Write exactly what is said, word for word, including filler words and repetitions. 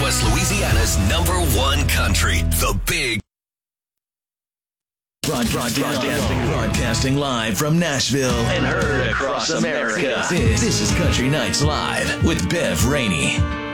West Louisiana's number one country, The Big. Broad, broad, broadcasting, broadcasting live from Nashville and heard across America. This, this is Country Nights Live with Bev Rainey.